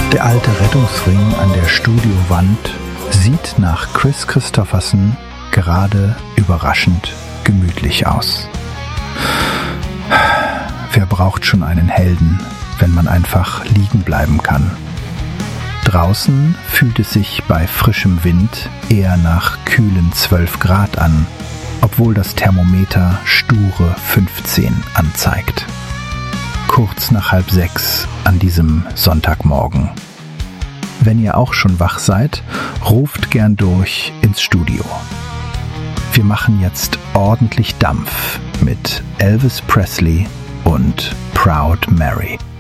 Der alte Rettungsring an der Studiowand sieht nach Kris Kristofferson gerade überraschend gemütlich aus. Wer braucht schon einen Helden, wenn man einfach liegen bleiben kann? Draußen fühlt es sich bei frischem Wind eher nach kühlen 12 Grad an, obwohl das Thermometer sture 15 anzeigt. Kurz nach 5:30 an diesem Sonntagmorgen. Wenn ihr auch schon wach seid, ruft gern durch ins Studio. Wir machen jetzt ordentlich Dampf mit Elvis Presley und Proud Mary.